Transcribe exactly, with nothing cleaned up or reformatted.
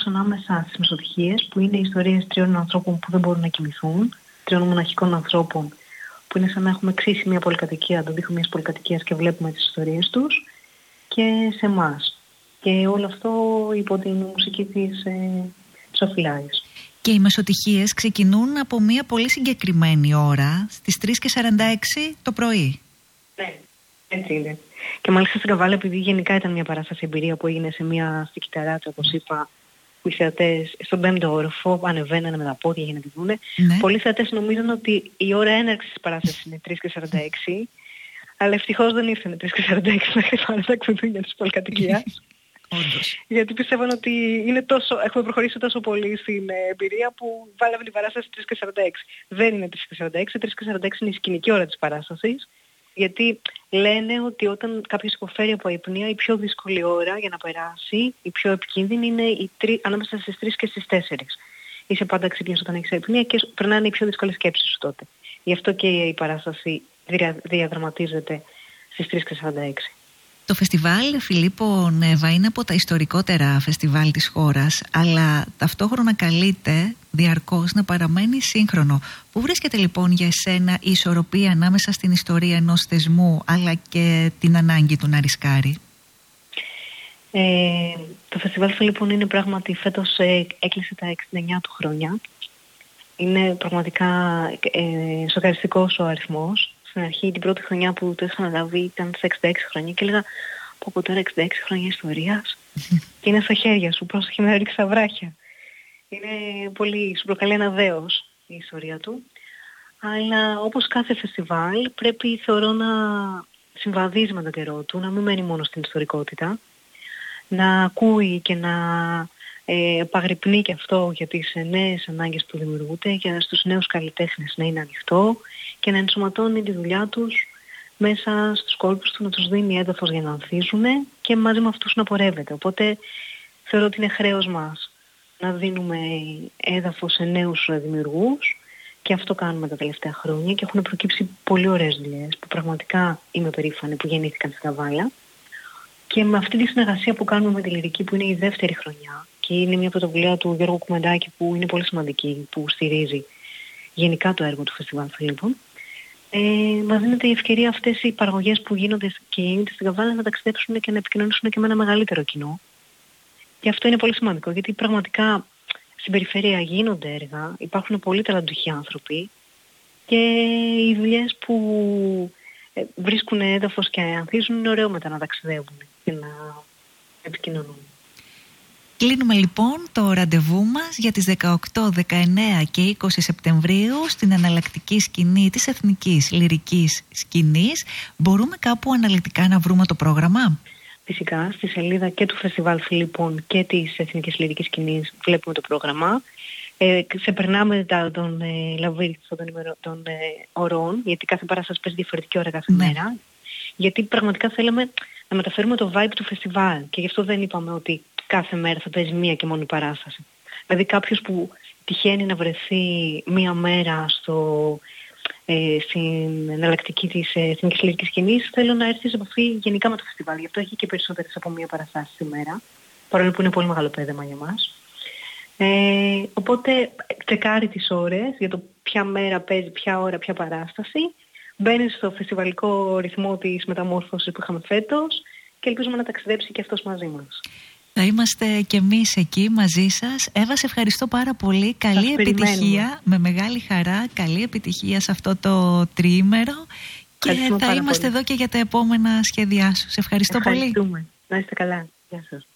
διαχωρισμός ανάμεσα στις μεσοτυχίες, που είναι ιστορίες τριών ανθρώπων που δεν μπορούν να κοιμηθούν, τριών μοναχικών ανθρώπων, που είναι σαν να έχουμε ξύσει μια πολυκατοικία, τον τοίχο μιας πολυκατοικίας και βλέπουμε τις ιστορίες τους, και σε εμάς. Και όλο αυτό υπό την μουσική της ε, Σοφιλάης. Και οι μεσοτυχίες ξεκινούν από μια πολύ συγκεκριμένη ώρα, στις τρεις και σαράντα έξι το πρωί. Ναι, έτσι είναι. Και μάλιστα στην Καβάλα, επειδή γενικά ήταν μια παράσταση εμπειρία που έγινε σε μια στη Κυταράτσα, όπως είπα, που οι θεατές στον πέμπτο όροφο ανεβαίνανε με τα πόδια για να τη δούνε. Ναι. Πολλοί θεατές νομίζουν ότι η ώρα έναρξης της παράστασης είναι τρεις και σαράντα έξι, αλλά ευτυχώς δεν ήρθανε τρεις και σαράντα έξι να χτυπάνε τα κουδούνια της πολυκατοικίας. Γιατί πιστεύω ότι είναι τόσο, έχουμε προχωρήσει τόσο πολύ στην εμπειρία που βάλαμε την παράσταση τρεις και σαράντα έξι. Δεν είναι τρεις και σαράντα έξι, τρεις και σαράντα έξι είναι η σκηνική ώρα της παράστασης. Γιατί λένε ότι όταν κάποιος υποφέρει από αϊπνία, η πιο δύσκολη ώρα για να περάσει, η πιο επικίνδυνη είναι η τρι... ανάμεσα στις τρεις και στις τέσσερις. Είσαι πάντα ξύπνιος όταν έχεις αϊπνία και περνάνε οι πιο δύσκολες σκέψεις σου τότε. Γι' αυτό και η παράσταση δια... διαδραματίζεται στις τρεις και σαράντα έξι. Το φεστιβάλ Φιλίππο Νέβα είναι από τα ιστορικότερα φεστιβάλ της χώρας, αλλά ταυτόχρονα καλείται διαρκώς να παραμένει σύγχρονο. Πού βρίσκεται λοιπόν για εσένα η ισορροπία ανάμεσα στην ιστορία ενός θεσμού αλλά και την ανάγκη του να ρισκάρει? Ε, το φεστιβάλ Φιλίππων είναι πράγματι φέτος ε, έκλεισε τα εξήντα εννιά του χρόνια. Είναι πραγματικά ε, σοκαριστικός ο αριθμός. Στην αρχή, την πρώτη χρονιά που το είχα αναλάβει ήταν σε εξήντα έξι χρόνια και έλεγα πω από τώρα εξήντα έξι χρόνια ιστορίας και είναι στα χέρια σου, πρόσεχε να ρίξει τα βράχια. Είναι πολύ, σου προκαλεί ένα δέος η ιστορία του. Αλλά όπως κάθε φεστιβάλ πρέπει θεωρώ να συμβαδίζει με τον καιρό του, να μην μένει μόνο στην ιστορικότητα, να ακούει και να ε, επαγρυπνεί και αυτό για τις νέες ανάγκες που δημιουργούνται, για στους νέους καλλιτέχνες να είναι ανοιχτό και να ενσωματώνει τη δουλειά τους μέσα στους κόλπους του, να τους δίνει έδαφος για να ανθίζουν και μαζί με αυτούς να πορεύεται. Οπότε θεωρώ ότι είναι χρέος μας να δίνουμε έδαφος σε νέους δημιουργούς και αυτό κάνουμε τα τελευταία χρόνια και έχουν προκύψει πολύ ωραίες δουλειές που πραγματικά είμαι περήφανη που γεννήθηκαν στην Καβάλα. Και με αυτή τη συνεργασία που κάνουμε με τη Λυρική, που είναι η δεύτερη χρονιά και είναι μια πρωτοβουλία του Γιώργου Κουμεντάκη που είναι πολύ σημαντική, που στηρίζει γενικά το έργο του Φεστιβάλ Φιλίππων, ε, μας δίνεται η ευκαιρία αυτές οι παραγωγές που γίνονται και γίνεται στην Καβάλα να ταξιδέψουν και να επικοινωνήσουν και με ένα μεγαλύτερο κοινό. Και αυτό είναι πολύ σημαντικό, γιατί πραγματικά στην περιφέρεια γίνονται έργα, υπάρχουν πολύ ταλαντουχοί άνθρωποι και οι δουλειές που βρίσκουν έδαφος και ανθίζουν είναι ωραίο μετά να ταξιδεύουν και να επικοινωνούν. Κλείνουμε λοιπόν το ραντεβού μας για τις δεκαοκτώ, δεκαεννέα και είκοσι Σεπτεμβρίου στην εναλλακτική σκηνή της Εθνικής Λυρικής Σκηνής. Μπορούμε κάπου αναλυτικά να βρούμε το πρόγραμμα? Φυσικά, στη σελίδα και του Φεστιβάλ Φιλίππων και της Εθνικής Λυρικής Σκηνής βλέπουμε το πρόγραμμα. Ε, ξεπερνάμε τα, τον ε, λαβύριθμο των, των ε, ωρών, γιατί κάθε παράσταση παίζει διαφορετική ώρα κάθε ναι. μέρα. Γιατί πραγματικά θέλαμε να μεταφέρουμε το vibe του φεστιβάλ και γι' αυτό δεν είπαμε ότι κάθε μέρα θα παίζει μία και μόνη παράσταση. Δηλαδή κάποιος που τυχαίνει να βρεθεί μία μέρα στο, ε, στην εναλλακτική της ε, Εθνικής Λυρικής Σκηνής, θέλω να έρθει σε επαφή γενικά με το φεστιβάλ. Γι' αυτό έχει και περισσότερες από μία παραστάση τη μέρα, παρόλο που είναι πολύ μεγάλο πέδεμα για μας. Ε, οπότε τσεκάρει τις ώρες για το ποια μέρα παίζει, ποια ώρα, ποια παράσταση. Μπαίνει στο φεστιβαλικό ρυθμό της μεταμόρφωσης που είχαμε φέτος και ελπίζουμε να ταξιδέψει και αυτός μαζί μας. Θα είμαστε κι εμείς εκεί μαζί σας. Εύα, σε ευχαριστώ πάρα πολύ. Καλή επιτυχία, με μεγάλη χαρά. Καλή επιτυχία σε αυτό το τριήμερο και θα είμαστε πολύ εδώ και για τα επόμενα σχέδιά σου. Σε ευχαριστώ πολύ. Ευχαριστούμε. Να είστε καλά. Γεια σας.